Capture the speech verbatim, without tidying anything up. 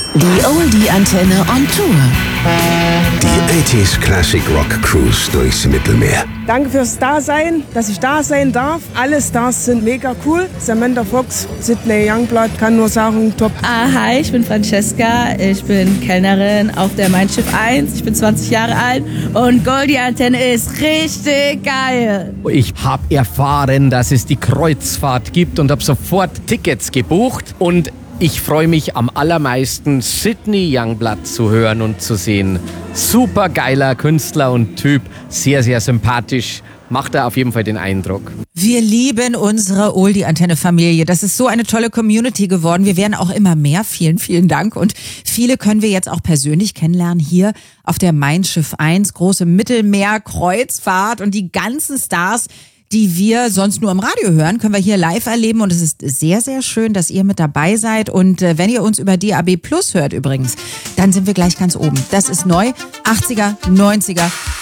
Die Oldie-Antenne on Tour. Die achtziger Classic Rock Cruise durchs Mittelmeer. Danke fürs Dasein, dass ich da sein darf. Alle Stars sind mega cool. Samantha Fox, Sidney Youngblood, kann nur sagen, top. Ah, hi, ich bin Francesca. Ich bin Kellnerin auf der Mein Schiff eins. Ich bin zwanzig Jahre alt und Goldie-Antenne ist richtig geil. Ich habe erfahren, dass es die Kreuzfahrt gibt und habe sofort Tickets gebucht. Und ich freue mich am allermeisten, Sidney Youngblood zu hören und zu sehen. Super geiler Künstler und Typ, sehr, sehr sympathisch. Macht er auf jeden Fall den Eindruck. Wir lieben unsere Oldie-Antenne-Familie. Das ist so eine tolle Community geworden. Wir werden auch immer mehr. Vielen, vielen Dank. Und viele können wir jetzt auch persönlich kennenlernen hier auf der Mein Schiff eins. Große Mittelmeer-Kreuzfahrt und die ganzen Stars, die wir sonst nur im Radio hören, können wir hier live erleben. Und es ist sehr, sehr schön, dass ihr mit dabei seid. Und äh, wenn ihr uns über D A B Plus hört übrigens, dann sind wir gleich ganz oben. Das ist neu, achtziger, neunziger